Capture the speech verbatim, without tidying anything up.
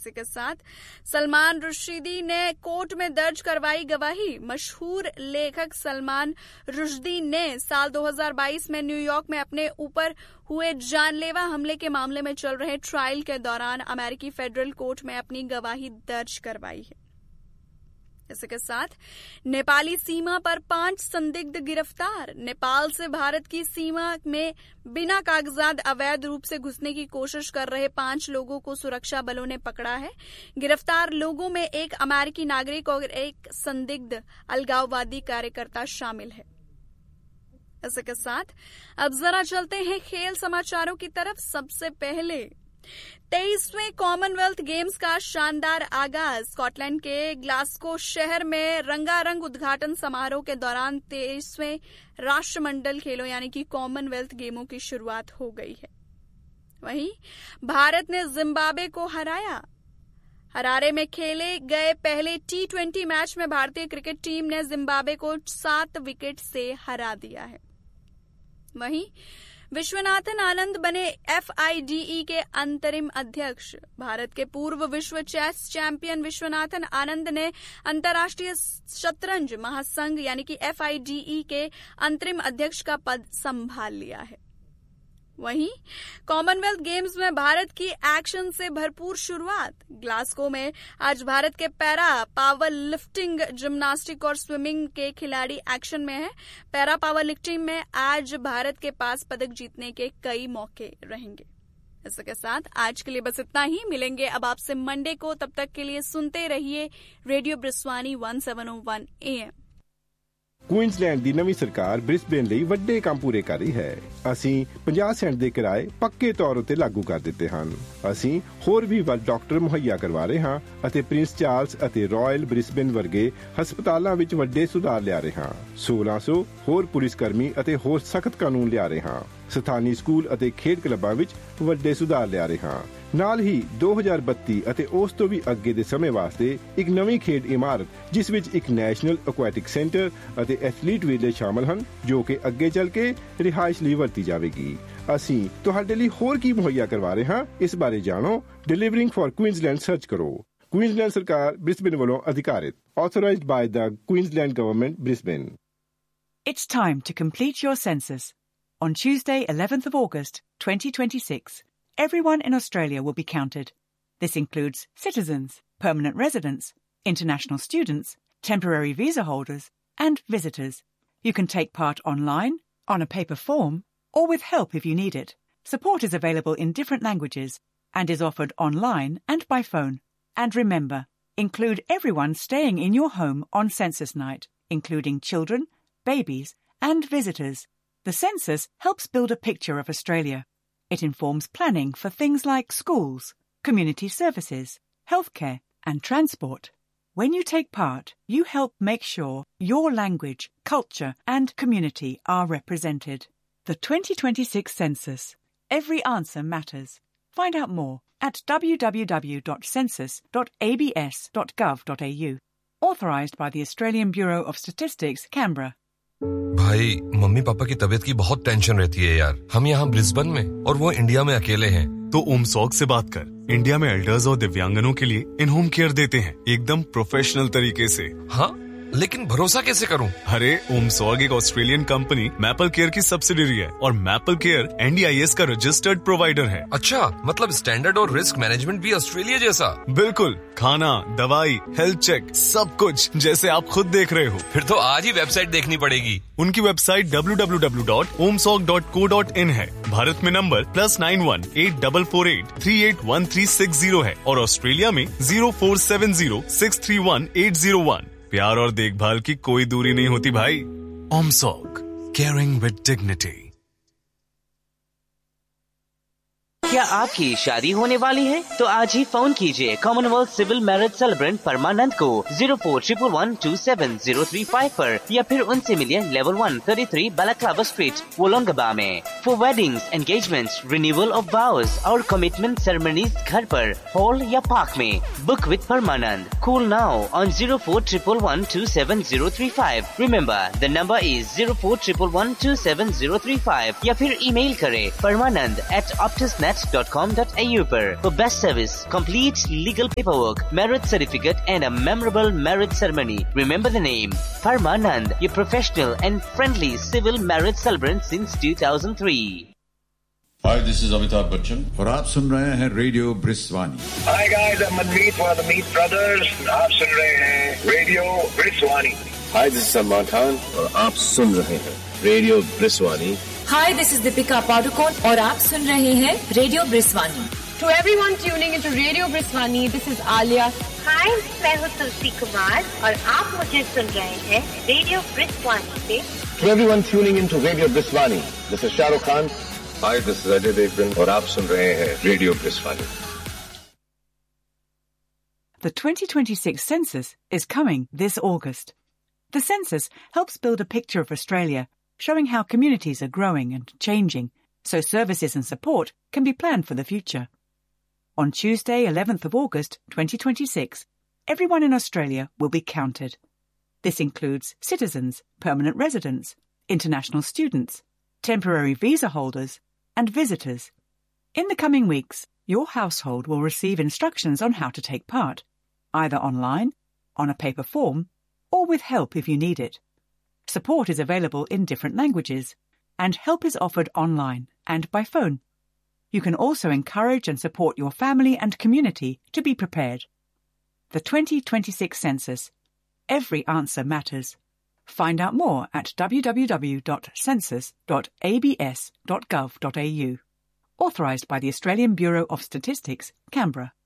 इसी के साथ सलमान रुश्दी ने कोर्ट में दर्ज करवाई गवाही। मशहूर लेखक सलमान रुश्दी ने साल दो हज़ार बाईस में न्यूयॉर्क में अपने ऊपर हुए जानलेवा हमले के मामले में चल रहे ट्रायल के दौरान अमेरिकी फेडरल कोर्ट में अपनी गवाही दर्ज करवाई है। इसी के साथ नेपाली सीमा पर पांच संदिग्ध गिरफ्तार। नेपाल से भारत की सीमा में बिना कागजात अवैध रूप से घुसने की कोशिश कर रहे पांच लोगों को सुरक्षा बलों ने पकड़ा है। गिरफ्तार लोगों में एक अमेरिकी नागरिक और एक संदिग्ध अलगाववादी कार्यकर्ता शामिल है। इसी के साथ अब जरा चलते हैं खेल समाचारों की तरफ। सबसे पहले तेईसवें कॉमनवेल्थ गेम्स का शानदार आगाज। स्कॉटलैंड के ग्लासगो शहर में रंगारंग उद्घाटन समारोह के दौरान तेईसवें राष्ट्रमंडल खेलों यानी कि कॉमनवेल्थ गेमों की शुरुआत हो गई है। वहीं भारत ने जिम्बाब्वे को हराया। हरारे में खेले गए पहले टी ट्वेंटी मैच में भारतीय क्रिकेट टीम ने जिम्बाब्वे को सात विकेट से हरा दिया है। वहीं विश्वनाथन आनंद बने एफ आई डी ई के अंतरिम अध्यक्ष। भारत के पूर्व विश्व चेस चैंपियन विश्वनाथन आनंद ने अंतर्राष्ट्रीय शतरंज महासंघ यानी कि एफ आई डी ई के अंतरिम अध्यक्ष का पद संभाल लिया है। वहीं कॉमनवेल्थ गेम्स में भारत की एक्शन से भरपूर शुरुआत। ग्लासगो में आज भारत के पैरा पावर लिफ्टिंग, जिम्नास्टिक और स्विमिंग के खिलाड़ी एक्शन में हैं। पैरा पावर लिफ्टिंग में आज भारत के पास पदक जीतने के कई मौके रहेंगे। इसके साथ आज के लिए बस इतना ही। मिलेंगे अब आपसे मंडे को। तब तक के लिए सुनते रहिए radio ब्रिस्वानी one seven O one A M. Queensland ਦੀ ਨਵੀਂ ਸਰਕਾਰ ਬ੍ਰਿਸਬੇਨ ਲਈ ਵੱਡੇ ਕੰਮ ਪੂਰੇ ਕਰ ਰਹੀ ਹੈ। ਅਸੀਂ ਪੰਜਾਹ ਸੈਂਟ ਦੇ ਕਿਰਾਏ ਪੱਕੇ ਤੌਰ ਉੱਤੇ ਲਾਗੂ ਕਰ ਦਿੱਤੇ ਹਨ। ਅਸੀਂ ਹੋਰ ਵੀ ਵੱਧ ਡਾਕਟਰ ਮੁਹੱਈਆ ਕਰਵਾ ਰਹੇ ਹਾਂ ਅਤੇ ਪ੍ਰਿੰਸ ਚਾਰਲਸ ਅਤੇ ਰਾਇਲ ਬ੍ਰਿਸਬੇਨ ਵਰਗੇ ਹਸਪਤਾਲਾਂ ਵਿੱਚ ਵੱਡੇ ਸੁਧਾਰ ਲਿਆ ਰਹੇ ਹਾਂ। ਸੋਲਾਂ ਸੌ ਹੋਰ ਪੁਲਿਸ ਕਰਮੀ ਅਤੇ ਹੋਰ ਸਖਤ ਕਾਨੂੰਨ ਲਿਆ ਰਹੇ ਹਾਂ। ਸਥਾਨੀ ਸਕੂਲ ਅਤੇ ਖੇਡ ਕਲੱਬਾਂ ਵਿੱਚ ਵੱਡੇ ਸੁਧਾਰ ਲਿਆ ਰਹੇ ਹਾਂ। ਨਾਲ ਹੀ ਦੋ ਹਜ਼ਾਰ ਬੱਤੀ ਅਤੇ ਉਸ ਤੋਂ ਵੀ ਅੱਗੇ ਦੇ ਸਮੇਂ ਵਾਸਤੇ ਇੱਕ ਨਵੀਂ ਖੇਡ ਇਮਾਰਤ ਜਿਸ ਵਿੱਚ ਇੱਕ ਨੈਸ਼ਨਲ ਐਕੁਐਟਿਕ ਸੈਂਟਰ ਅਤੇ ਐਥਲੀਟ ਵਿਲੇਜ ਸ਼ਾਮਲ ਹਨ ਜੋ ਕਿ ਅੱਗੇ ਚੱਲ ਕੇ ਰਿਹਾਇਸ਼ ਲਈ ਵਰਤੀ ਜਾਵੇਗੀ। ਅਸੀਂ ਤੁਹਾਡੇ ਲਈ ਹੋਰ ਕੀ ਮੁਹੱਈਆ ਕਰਵਾ ਰਹੇ ਹਾਂ ਇਸ ਬਾਰੇ ਜਾਣੋ। ਡਿਲੀਵਰਿੰਗ ਫॉर ਕੁਈਨਜ਼ਲੈਂਡ ਸਰਚ ਕਰੋ। ਕੁਈਨਜ਼ਲੈਂਡ ਸਰਕਾਰ ਬ੍ਰਿਸਬੇਨ ਵੱਲੋਂ ਅਧਿਕਾਰਿਤ। Authorised ਬਾय the Queensland government Brisbane. It's time to complete your census. On Tuesday, eleventh of August, twenty twenty-six, everyone in Australia will be counted. This includes citizens, permanent residents, international students, temporary visa holders, and visitors. You can take part online, on a paper form, or with help if you need it. Support is available in different languages and is offered online and by phone. And remember, include everyone staying in your home on census night, including children, babies, and visitors. The census helps build a picture of Australia. It informs planning for things like schools, community services, healthcare, and transport. When you take part, you help make sure your language, culture, and community are represented. The twenty twenty-six census. Every answer matters. Find out more at w w w dot census dot a b s dot gov dot a u. Authorised by the Australian Bureau of Statistics, Canberra. भाई mummy papa की तबीयत की बहुत tension रहती है यार। हम यहाँ ब्रिस्बेन में और वो इंडिया में अकेले हैं। तो ओमसॉग से बात कर। इंडिया में एल्डर्स और दिव्यांगनों के लिए इन होम केयर देते हैं एकदम प्रोफेशनल तरीके से। हाँ, लेकिन भरोसा कैसे करूं? अरे ओमसॉग एक ऑस्ट्रेलियन कंपनी मैपल केयर की सब्सिडियरी है और maple care N D I S का रजिस्टर्ड प्रोवाइडर है। अच्छा, मतलब स्टैंडर्ड और रिस्क मैनेजमेंट भी ऑस्ट्रेलिया जैसा? बिल्कुल, खाना, दवाई, हेल्थ चेक, सब कुछ जैसे आप खुद देख रहे हो। फिर तो आज ही वेबसाइट देखनी पड़ेगी। उनकी website W W W dot ओमसॉग dot co dot in है। भारत में number plus nine one eight double four eight three eight one three six zero है और ऑस्ट्रेलिया में zero four seven zero six three one eight zero one. प्यार और देखभाल की कोई दूरी नहीं होती भाई। ओमसॉग, केयरिंग विद डिग्निटी। क्या आपकी शादी होने वाली है? तो आज ही फोन कीजिए कॉमनवेल्थ सिविल मैरिज सेलिब्रेंट परमानंद को zero four triple one two seven zero three five पर या फिर उनसे मिलिए level one thirty three balaclava street वोलोंगबा में। For weddings, engagements, renewal of वाउज और कमिटमेंट सेरेमनीज घर पर, हॉल या पार्क में। Book with Parmanand. Call now on zero four triple one two seven zero three five. Remember the number is zero four triple one two seven zero three five या फिर email करें परमानंद eight obtuse net cat dot com dot a u पर for best service, complete legal paperwork, merit certificate and a memorable marriage ceremony. Remember the name, Parmanand, your professional and friendly civil marriage celebrant since two thousand three. Hi, this is Amitabh Bachchan. और आप सुन रहे हैं radio ब्रिस्वानी. Hi guys, I'm Manmeet one of the Meet Brothers. आप सुन रहे हैं radio ब्रिस्वानी. Hi, this is Salman Khan और आप सुन रहे हैं radio ब्रिस्वानी. Hi, this is Deepika Padukone और आप सुन रहे हैं radio ब्रिस्वानी. To everyone tuning into Radio Briswani, this is Alia. Hi, मैं हूँ तुलसी कुमार और आप मुझे सुन रहे हैं रेडियो ब्रिस्वानी से. To everyone tuning into Radio Briswani, this is Shah Rukh Khan. Hi, this is Ajay Devgan और आप सुन रहे हैं radio ब्रिस्वानी. The twenty twenty-six census is coming this August. The census helps build a picture of Australia, showing how communities are growing and changing, so services and support can be planned for the future. On Tuesday, eleventh of August, twenty twenty-six, everyone in Australia will be counted. This includes citizens, permanent residents, international students, temporary visa holders, and visitors. In the coming weeks, your household will receive instructions on how to take part, either online, on a paper form, or with help if you need it. Support is available in different languages, and help is offered online and by phone. You can also encourage and support your family and community to be prepared. The twenty twenty-six census. Every answer matters. Find out more at w w w dot census dot a b s dot gov dot a u. Authorised by the Australian Bureau of Statistics, Canberra.